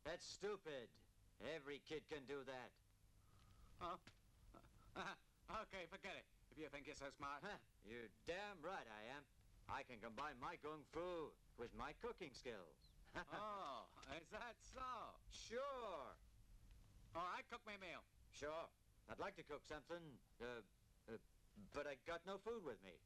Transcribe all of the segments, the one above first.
That's stupid. Every kid can do that. Oh? Okay, forget it. If you think you're so smart. Huh, you're damn right I am. I can combine my kung fu with my cooking skills. Oh, is that so? Sure. All right, cook me a meal. Sure. I'd like to cook something, but I got no food with me.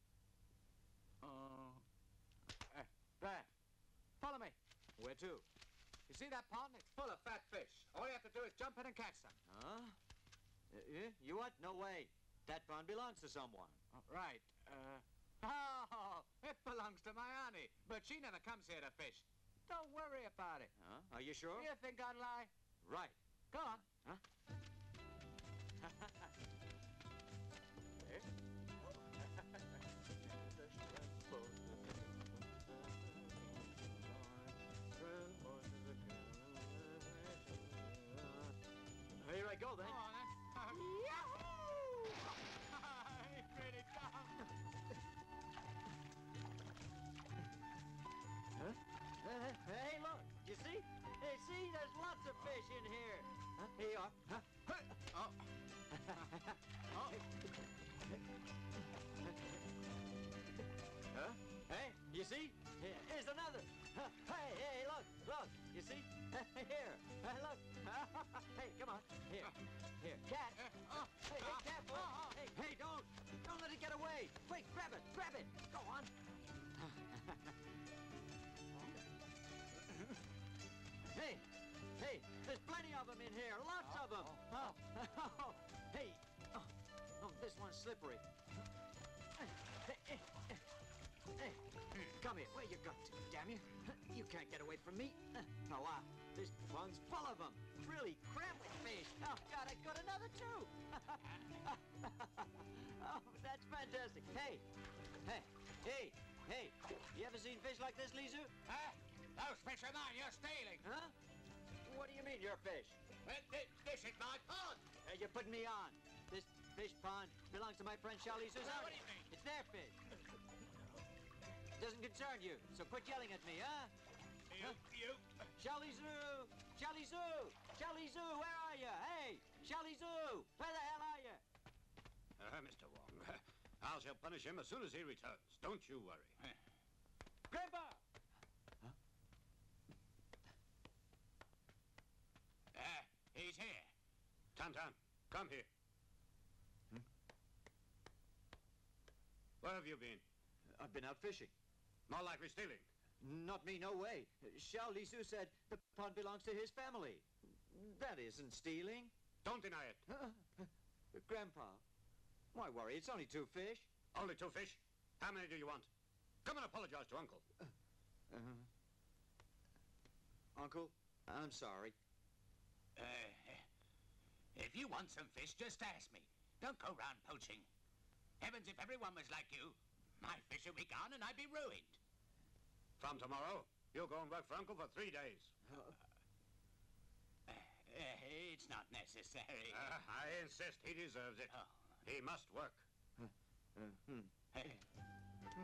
There. Follow me. Where to? You see that pond? It's full of fat fish. All you have to do is jump in and catch them. Huh? You what? No way. That pond belongs to someone. Right. Oh, it belongs to my auntie, but she never comes here to fish. Don't worry about it. Huh? Are you sure? You think I'd lie? Right. Go on. Huh? Here I go, then. Go on, then. Yahoo! It's pretty dumb. Huh? Hey, look. You see? Hey, see? There's lots of fish in here. Huh? Here you are. Huh? Oh. Huh? Hey, you see? Here's another. Hey, look. You see? Here. Look. Hey, come on. Here. Cat. Hey, careful. Hey, don't let it get away. Quick, grab it. Go on. Hey, there's plenty of them in here. Lots of them. Hey. Oh, this one's slippery. Hey, come here. Where you got to, damn you? You can't get away from me. Oh, wow. This pond's full of them. Really crammed with fish. Oh, God, I got another too. Oh, that's fantastic. Hey. You ever seen fish like this, Lizu? Those fish are mine. You're stealing. Huh? What do you mean, your fish? This is my pond. You're putting me on. This fish pond belongs to my friend Charlie Susan. What do you mean? It's their fish. It doesn't concern you, so quit yelling at me, huh? You. Charlie Zoo, where are you? Hey, Charlie Zoo, where the hell are you? Mr. Wong, I shall punish him as soon as he returns. Don't you worry. Grandpa! Huh? He's here. Tan, come here. Where have you been? I've been out fishing. More likely stealing. Not me, no way. Xiao Lisu said the pond belongs to his family. That isn't stealing. Don't deny it. Grandpa, why worry? It's only 2 fish. Only 2 fish? How many do you want? Come and apologize to Uncle. Uncle, I'm sorry. If you want some fish, just ask me. Don't go round poaching. Heavens, if everyone was like you, my fish would be gone and I'd be ruined. From tomorrow, you'll go and work for Uncle for 3 days. It's not necessary. I insist. He deserves it. Oh. He must work. Hey.